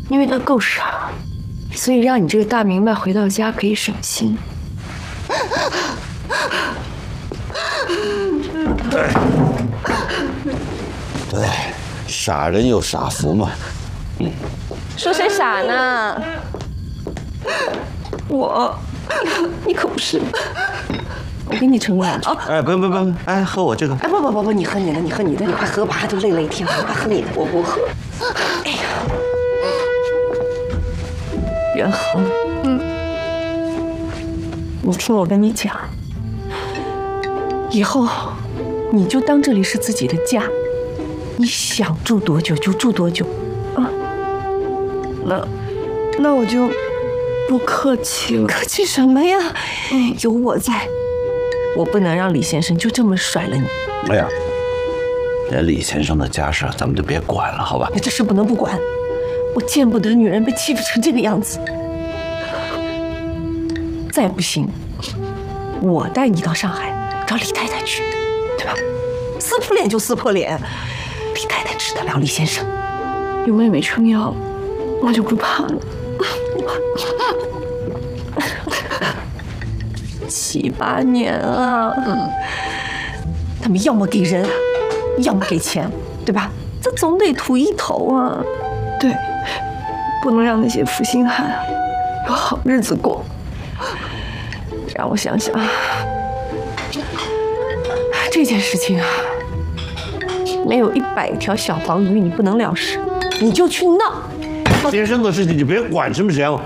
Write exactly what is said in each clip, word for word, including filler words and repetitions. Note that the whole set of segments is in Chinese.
因为他够傻，所以让你这个大明白回到家可以省心。 对，对，傻人有傻福嘛。嗯， 说谁傻呢？ 我，你可不是。我给你盛碗啊！ 哎，不不不，哎，喝我这个。 哎，不不不不，你喝你的，你喝你的，你快喝吧，都累了一天了，快喝你的。 我不喝。哎呀，元恒，嗯，你听我跟你讲，以后你就当这里是自己的家，你想住多久就住多久，啊？那，那我就不客气了。客气什么呀？嗯，有我在。我不能让李先生就这么甩了你。 哎呀，连李先生的家事咱们就别管了，好吧？ 这事不能不管，我见不得女人被欺负成这个样子。再不行，我带你到上海找李太太去，对吧？撕破脸就撕破脸，李太太治得了李先生。有妹妹撑腰，我就不怕了。七八年了，嗯，他们要么给人，要么给钱，对吧？这总得图一头啊。对，不能让那些负心汉有好日子过。让我想想，这件事情啊，没有一百条小黄鱼你不能了事，你就去闹。 先生的事情你别管，行不行？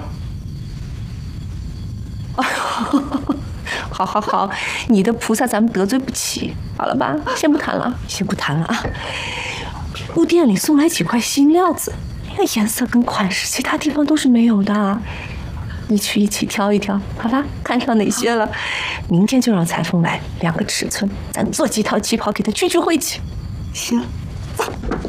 好好好，你的菩萨咱们得罪不起，好了吧？先不谈了，先不谈了啊。布店里送来几块新料子，那个颜色跟款式其他地方都是没有的，一去一起挑一挑，好吧？看上哪些了，明天就让裁缝来量个尺寸，咱做几套旗袍给他聚聚晦气。行，走。